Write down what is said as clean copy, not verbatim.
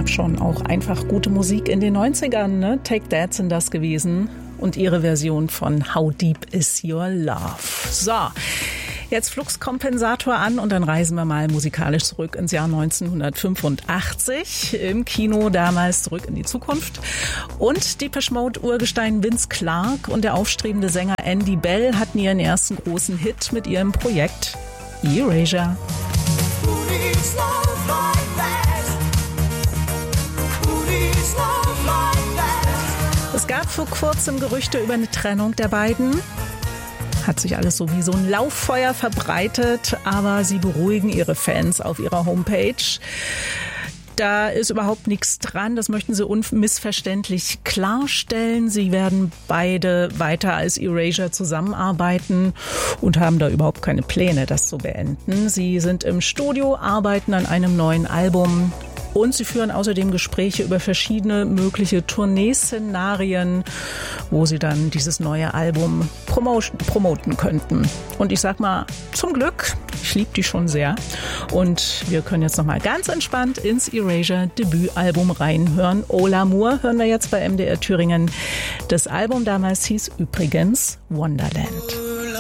gab schon auch einfach gute Musik in den 90ern, ne? Take That sind das gewesen und ihre Version von How Deep Is Your Love. So, jetzt Fluxkompensator an und dann reisen wir mal musikalisch zurück ins Jahr 1985. Im Kino damals Zurück in die Zukunft. Und Depeche Mode Urgestein Vince Clarke und der aufstrebende Sänger Andy Bell hatten ihren ersten großen Hit mit ihrem Projekt Erasure. Es gab vor kurzem Gerüchte über eine Trennung der beiden. Hat sich alles so wie so ein Lauffeuer verbreitet, aber sie beruhigen ihre Fans auf ihrer Homepage. Da ist überhaupt nichts dran, das möchten sie unmissverständlich klarstellen. Sie werden beide weiter als Erasure zusammenarbeiten und haben da überhaupt keine Pläne, das zu beenden. Sie sind im Studio, arbeiten an einem neuen Album. Und sie führen außerdem Gespräche über verschiedene mögliche Tourneeszenarien, wo sie dann dieses neue Album promoten könnten. Und ich sag mal, zum Glück, ich liebe die schon sehr. Und wir können jetzt nochmal ganz entspannt ins Erasure-Debütalbum reinhören. Oh L'Amour hören wir jetzt bei MDR Thüringen. Das Album damals hieß übrigens Wonderland.